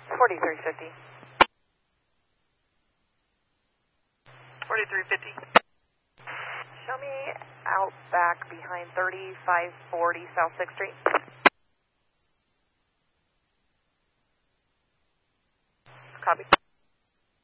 4350. 4350. Show me out back behind 3540 South 6th Street. Copy.